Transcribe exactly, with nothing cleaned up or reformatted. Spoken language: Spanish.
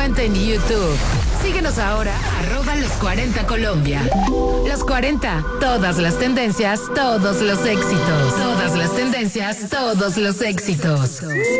cuenta en YouTube. Síguenos ahora, arroba los cuarenta Colombia. Los cuarenta, todas las tendencias, todos los éxitos. Todas las tendencias, todos los éxitos.